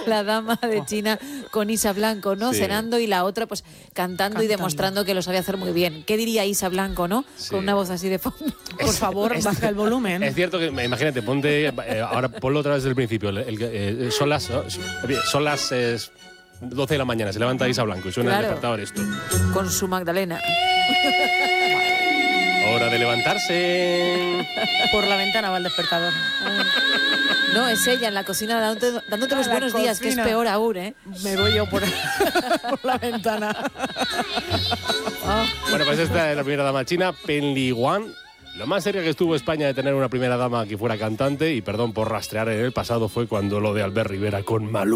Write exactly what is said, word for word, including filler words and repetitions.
la dama de China con Isa Blanco, ¿no? Sí. Cenando, y la otra pues cantando, cantando y demostrando que lo sabía hacer muy bien. ¿Qué diría Isa Blanco, no? Sí. Con una voz así de fondo. Por favor, es, baja el volumen. Es cierto que, imagínate, ponte, eh, ahora ponlo otra vez desde el principio. El, el, eh, son las, son las eh, doce de la mañana, se levanta Isa Blanco y suena claro. el despertador esto. Con su Magdalena. Hora de levantarse. Por la ventana va el despertador. No, es ella en la cocina dándote, dándote los buenos cocina. días, que es peor aún, ¿eh? Me voy yo por, por la ventana. Oh. Bueno, pues esta es la primera dama china, Pen Liyuan. Lo más cerca que estuvo España de tener una primera dama que fuera cantante, y perdón por rastrear en el pasado, fue cuando lo de Albert Rivera con Malú.